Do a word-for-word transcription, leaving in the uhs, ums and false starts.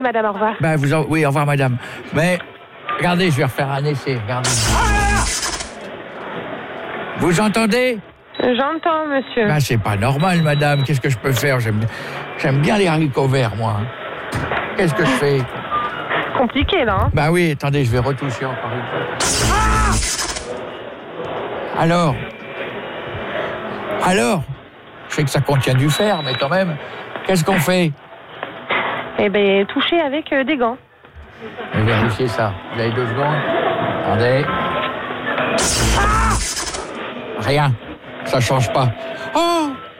Madame, au revoir. Ben, vous en... Oui, au revoir, madame. Mais, regardez, je vais refaire un essai, regardez. Vous entendez? J'entends, monsieur. Ben, c'est pas normal, madame. Qu'est-ce que je peux faire? J'aime, J'aime bien les haricots verts, moi. Qu'est-ce que je fais? Compliqué, là. Hein. Ben oui, attendez, je vais retoucher encore une fois. Alors? Alors? Je sais que ça contient du fer, mais quand même, qu'est-ce qu'on fait? Eh bien, toucher avec euh, des gants. Mais vérifiez ça. Vous avez deux secondes? Attendez. Ah! Rien. Ça change pas. Oh!